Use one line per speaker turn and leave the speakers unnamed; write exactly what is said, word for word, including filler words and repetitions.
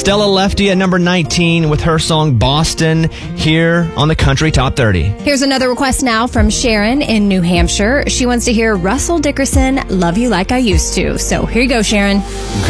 Stella Lefty at number nineteen with her song Boston here on the Country Top thirty.
Here's another request now from Sharon in New Hampshire. She wants to hear Russell Dickerson, Love You Like I Used to. So here you go, Sharon.